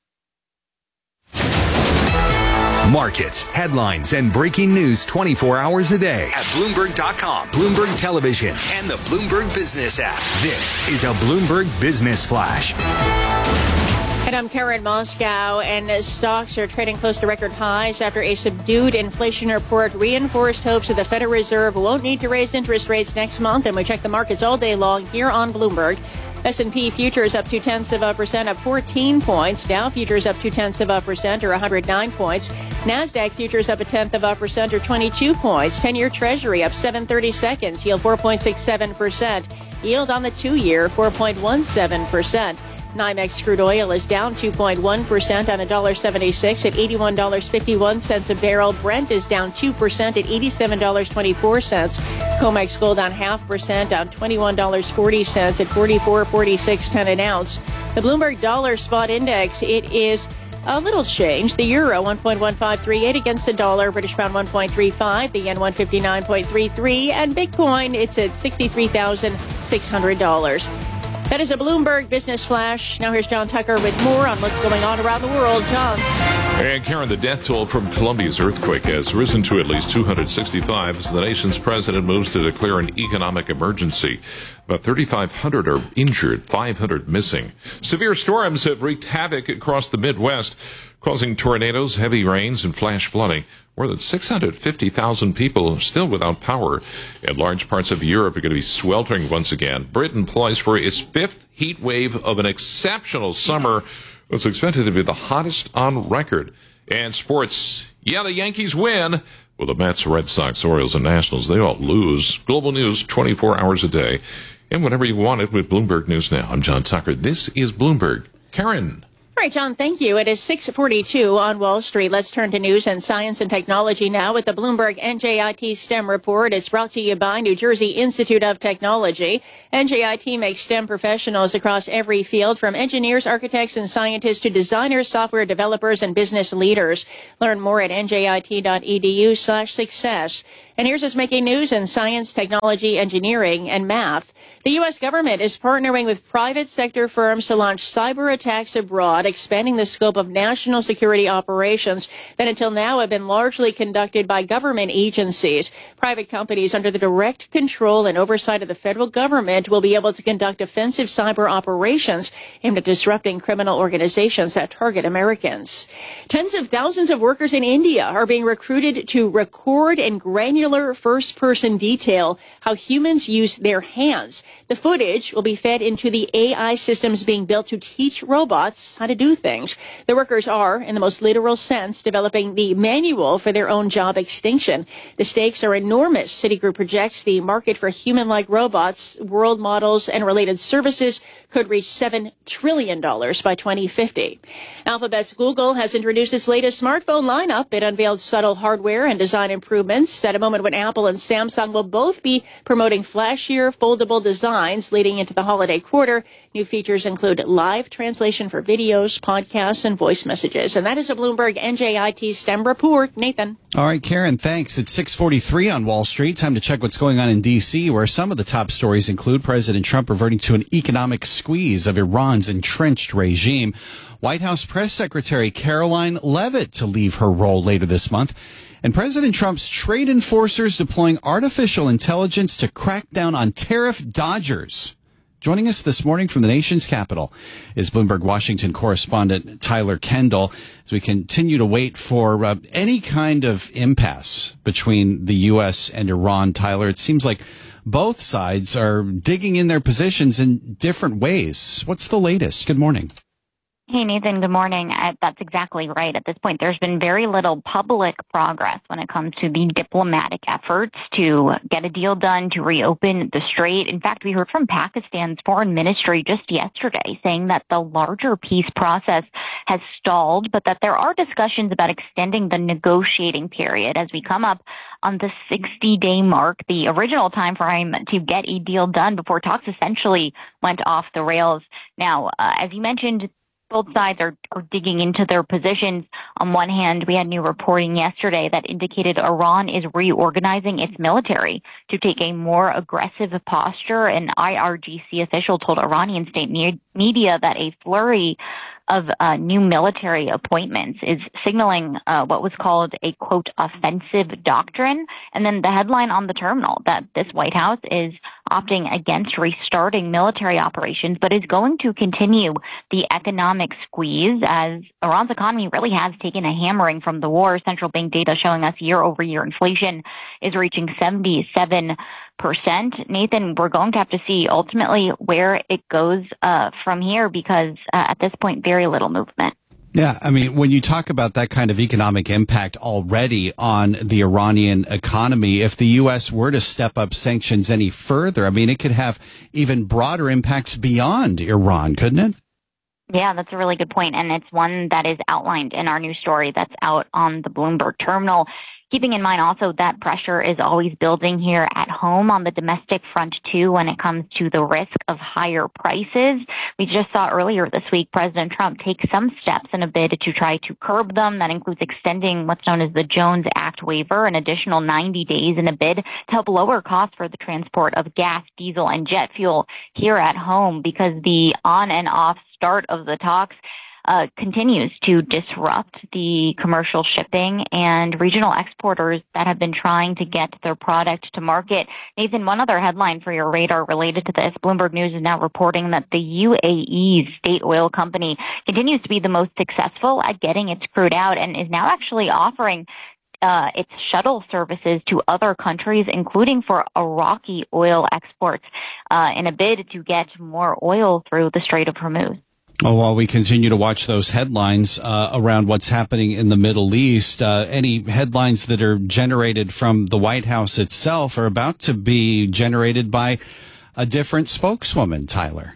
Markets, headlines, and breaking news twenty-four hours a day at Bloomberg dot com, Bloomberg Television, and the Bloomberg Business app. This is a Bloomberg Business Flash. And I'm Karen Moscow, and stocks are trading close to record highs after a subdued inflation report reinforced hopes that the Federal Reserve won't need to raise interest rates next month. And we check the markets all day long here on Bloomberg. S and P futures up two tenths of a percent, up fourteen points. Dow futures up two tenths of a percent, or one hundred nine points. Nasdaq futures up a tenth of a percent, or twenty-two points. ten-year Treasury up seven thirty seconds, yield four point six seven percent. Yield on the two-year four point one seven percent. NYMEX crude oil is down two point one percent on one dollar seventy-six at eighty-one dollars and fifty-one cents a barrel. Brent is down two percent at eighty-seven dollars and twenty-four cents. COMEX gold down half percent, down twenty-one dollars and forty cents at forty-four forty-six ten an ounce. The Bloomberg Dollar Spot Index, it is a little change. The euro one point one five three eight against the dollar, British pound one point three five, the yen one fifty-nine point three three, and Bitcoin, it's at sixty-three thousand six hundred dollars. That is a Bloomberg Business Flash. Now here's John Tucker with more on what's going on around the world. John. And Karen, the death toll from Colombia's earthquake has risen to at least two hundred sixty-five as the nation's president moves to declare an economic emergency. About thirty-five hundred are injured, five hundred missing. Severe storms have wreaked havoc across the Midwest, causing tornadoes, heavy rains, and flash flooding. More than six hundred fifty thousand people are still without power, and large parts of Europe are going to be sweltering once again. Britain poised for its fifth heat wave of an exceptional summer. It's expected to be the hottest on record. And sports, yeah, the Yankees win. Well, the Mets, Red Sox, Orioles, and Nationals, they all lose. Global news twenty-four hours a day. And whenever you want it with Bloomberg News Now. I'm John Tucker. This is Bloomberg. Karen. All right, John, thank you. It is six forty-two on Wall Street. Let's turn to news and science and technology now with the Bloomberg N J I T STEM report. It's brought to you by New Jersey Institute of Technology. N J I T makes STEM professionals across every field, from engineers, architects, and scientists to designers, software developers, and business leaders. Learn more at njit.edu slash success. And here's what's making news in science, technology, engineering, and math. The U S government is partnering with private sector firms to launch cyber attacks abroad, expanding the scope of national security operations that until now have been largely conducted by government agencies. Private companies under the direct control and oversight of the federal government will be able to conduct offensive cyber operations aimed at disrupting criminal organizations that target Americans. Tens of thousands of workers in India are being recruited to record in granular first-person detail how humans use their hands. The footage will be fed into the A I systems being built to teach robots how to do things. The workers are, in the most literal sense, developing the manual for their own job extinction. The stakes are enormous. Citigroup projects the market for human-like robots, world models, and related services could reach seven trillion dollars by twenty fifty. Alphabet's Google has introduced its latest smartphone lineup. It unveiled subtle hardware and design improvements at a moment when Apple and Samsung will both be promoting flashier, foldable designs leading into the holiday quarter. New features include live translation for videos, podcasts, and voice messages. And that is a Bloomberg N J I T STEM report. Nathan. All right, Karen, thanks. It's six forty-three on Wall Street. Time to check what's going on in D C, where some of the top stories include President Trump reverting to an economic squeeze of Iran's entrenched regime, White House Press Secretary Caroline Leavitt to leave her role later this month, and President Trump's trade enforcers deploying artificial intelligence to crack down on tariff dodgers. Joining us this morning from the nation's capital is Bloomberg Washington correspondent Tyler Kendall, as we continue to wait for uh, any kind of impasse between the U S and Iran. Tyler, it seems like both sides are digging in their positions in different ways. What's the latest? Good morning. Hey, Nathan, good morning. Uh, that's exactly right. At this point, there's been very little public progress when it comes to the diplomatic efforts to get a deal done, to reopen the strait. In fact, we heard from Pakistan's foreign ministry just yesterday saying that the larger peace process has stalled, but that there are discussions about extending the negotiating period as we come up on the sixty-day mark, the original time frame to get a deal done before talks essentially went off the rails. Now, uh, as you mentioned, both sides are, are digging into their positions. On one hand, we had new reporting yesterday that indicated Iran is reorganizing its military to take a more aggressive posture. An I R G C official told Iranian state me- media that a flurry of uh, new military appointments is signaling uh, what was called a, quote, offensive doctrine. And then the headline on the terminal that this White House is opting against restarting military operations, but is going to continue the economic squeeze as Iran's economy really has taken a hammering from the war. Central bank data showing us year-over-year inflation is reaching seventy-seven percent. Nathan, we're going to have to see ultimately where it goes uh, from here because uh, at this point, very little movement. Yeah, I mean, when you talk about that kind of economic impact already on the Iranian economy, if the U S were to step up sanctions any further, I mean, it could have even broader impacts beyond Iran, couldn't it? Yeah, that's a really good point, and it's one that is outlined in our new story that's out on the Bloomberg terminal. Keeping in mind also that pressure is always building here at home on the domestic front, too, when it comes to the risk of higher prices. We just saw earlier this week President Trump take some steps in a bid to try to curb them. That includes extending what's known as the Jones Act waiver, an additional ninety days in a bid to help lower costs for the transport of gas, diesel, and jet fuel here at home because the on and off start of the talks Uh, continues to disrupt the commercial shipping and regional exporters that have been trying to get their product to market. Nathan, one other headline for your radar related to this. Bloomberg News is now reporting that the U A E's state oil company continues to be the most successful at getting its crude out and is now actually offering uh, its shuttle services to other countries, including for Iraqi oil exports, uh, in a bid to get more oil through the Strait of Hormuz. Oh, while we continue to watch those headlines uh, around what's happening in the Middle East, uh, any headlines that are generated from the White House itself are about to be generated by a different spokeswoman, Tyler.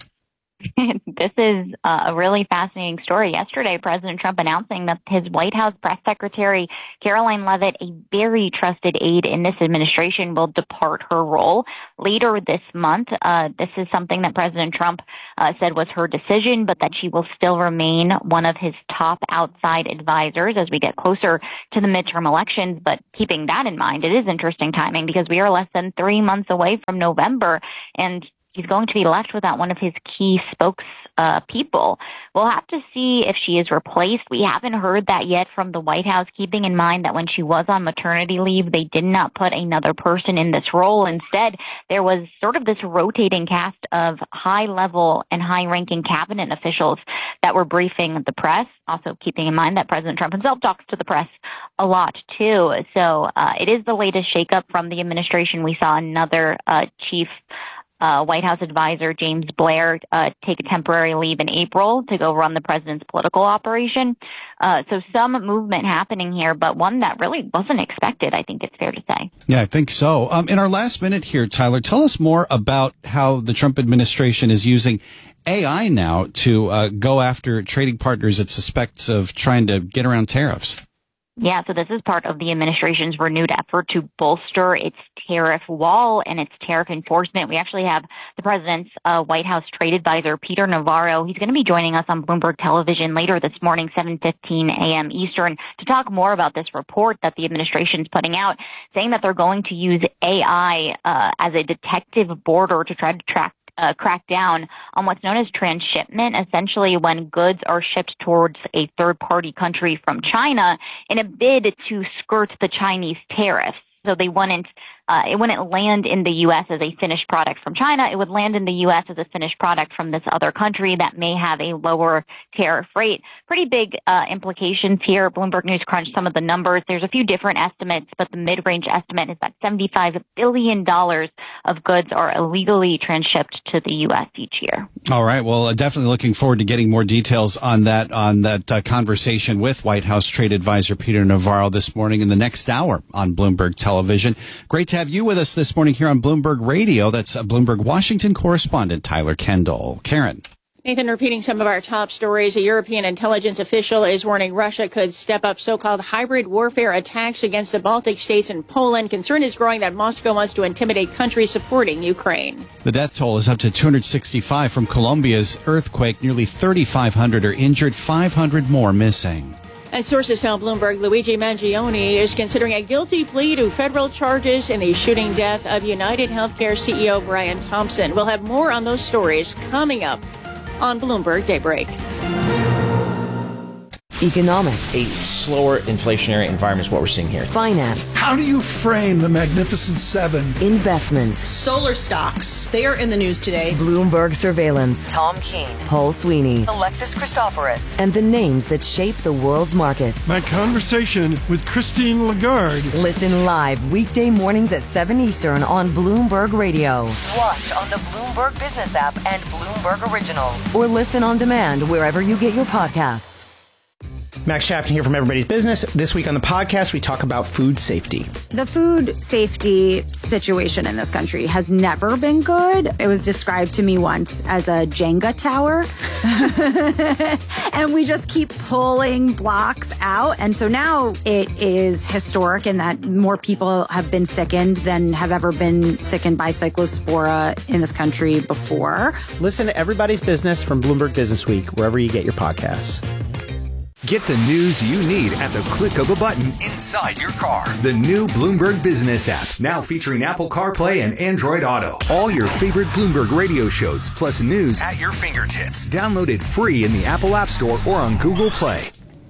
This is uh, a really fascinating story. Yesterday, President Trump announcing that his White House press secretary, Caroline Leavitt, a very trusted aide in this administration, will depart her role later this month. Uh, this is something that President Trump uh, said was her decision, but that she will still remain one of his top outside advisors as we get closer to the midterm elections. But keeping that in mind, it is interesting timing because we are less than three months away from November, and he's going to be left without one of his key spokes uh, people. We'll have to see if she is replaced. We haven't heard that yet from the White House, keeping in mind that when she was on maternity leave, they did not put another person in this role. Instead, there was sort of this rotating cast of high-level and high-ranking cabinet officials that were briefing the press, also keeping in mind that President Trump himself talks to the press a lot, too. So uh, it is the latest shakeup from the administration. We saw another uh, chief Uh, White House advisor James Blair uh, take a temporary leave in April to go run the president's political operation. Uh, so some movement happening here, but one that really wasn't expected, I think it's fair to say. Yeah, I think so. Um, in our last minute here, Tyler, tell us more about how the Trump administration is using A I now to uh, go after trading partners it suspects of trying to get around tariffs. Yeah, so this is part of the administration's renewed effort to bolster its tariff wall and its tariff enforcement. We actually have the president's uh, White House trade advisor, Peter Navarro. He's going to be joining us on Bloomberg Television later this morning, seven fifteen a.m. Eastern, to talk more about this report that the administration's putting out, saying that they're going to use A I uh, as a detective border to try to track Uh, crack down on what's known as transshipment, essentially when goods are shipped towards a third-party country from China in a bid to skirt the Chinese tariffs. So they wouldn't, uh, it wouldn't land in the U S as a finished product from China. It would land in the U S as a finished product from this other country that may have a lower tariff rate. Pretty big uh, implications here. Bloomberg News crunched some of the numbers. There's a few different estimates, but the mid-range estimate is that seventy-five billion dollars of goods are illegally transshipped to the U S each year. All right. Well, uh, definitely looking forward to getting more details on that, on that uh, conversation with White House trade advisor Peter Navarro this morning in the next hour on Bloomberg Television. Great to have you with us this morning here on Bloomberg Radio. That's uh, Bloomberg Washington correspondent Tyler Kendall. Karen. Nathan, repeating some of our top stories, a European intelligence official is warning Russia could step up so-called hybrid warfare attacks against the Baltic states and Poland. Concern is growing that Moscow wants to intimidate countries supporting Ukraine. The death toll is up to two hundred sixty-five from Colombia's earthquake. Nearly thirty-five hundred are injured, five hundred more missing. And sources tell Bloomberg Luigi Mangione is considering a guilty plea to federal charges in the shooting death of United Healthcare C E O Brian Thompson. We'll have more on those stories coming up on Bloomberg Daybreak. Economics. A slower inflationary environment is what we're seeing here. Finance. How do you frame the Magnificent Seven? Investment. Solar stocks. They are in the news today. Bloomberg Surveillance. Tom Keene. Paul Sweeney. Alexis Christoforous. And the names that shape the world's markets. My conversation with Christine Lagarde. Listen live weekday mornings at seven Eastern on Bloomberg Radio. Watch on the Bloomberg Business app and Bloomberg Originals. Or listen on demand wherever you get your podcasts. Max Shafton here from Everybody's Business. This week on the podcast, we talk about food safety. The food safety situation in this country has never been good. It was described to me once as a Jenga tower. And we just keep pulling blocks out. And so now it is historic in that more people have been sickened than have ever been sickened by cyclospora in this country before. Listen to Everybody's Business from Bloomberg Business Week, wherever you get your podcasts. Get the news you need at the click of a button inside your car. The new Bloomberg Business app, now featuring Apple CarPlay and Android Auto. All your favorite Bloomberg radio shows, plus news at your fingertips. Download it free in the Apple App Store or on Google Play.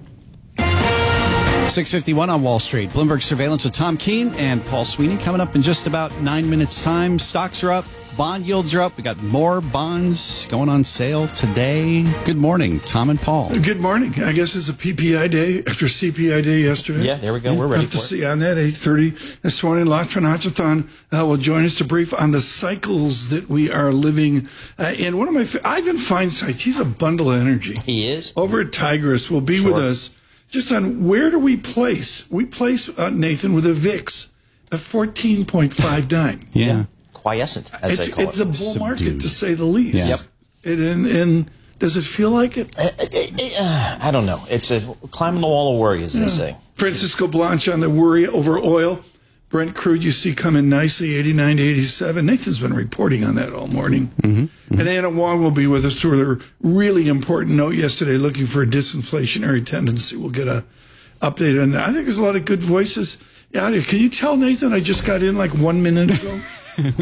six fifty-one on Wall Street. Bloomberg Surveillance with Tom Keene and Paul Sweeney coming up in just about nine minutes' time. Stocks are up. Bond yields are up. We got more bonds going on sale today. Good morning, Tom and Paul. Good morning. I guess it's a P P I day after C P I day yesterday. Yeah, there we go. We're ready Have to for it. see on that eight thirty this morning. Lachlan Hutchathon uh, will join us to brief on the cycles that we are living uh, in. One of my fa- Ivan Feinstein, he's a bundle of energy. He is over at Tigris. Will be sure. with us just on where do we place? We place uh, Nathan with a V I X of fourteen point five nine. Yeah. Quiescent, as It's, they call it's it. a bull Subdued. market, to say the least. Yeah. Yep. It, and, and does it feel like it? Uh, uh, I don't know. It's a climbing the wall of worry, as Yeah. they say. Francisco Blanche on the worry over oil. Brent crude you see coming nicely, eighty-nine to eighty-seven. Nathan's been reporting on that all morning. Mm-hmm. Mm-hmm. And Anna Wong will be with us for a really important note yesterday, looking for a disinflationary tendency. We'll get a update on that. I think there's a lot of good voices out here. Can you tell, Nathan, I just got in like one minute ago?